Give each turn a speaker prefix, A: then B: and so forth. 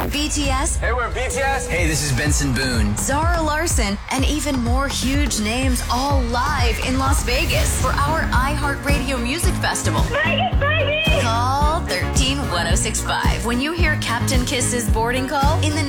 A: BTS,
B: Hey, we're BTS. Hey, this is Benson Boone.
A: Zara Larson, and even more huge names all live in Las Vegas for our iHeartRadio Music Festival.
C: Vegas, baby!
A: Call 13165 when you hear Captain Kiss's boarding call in the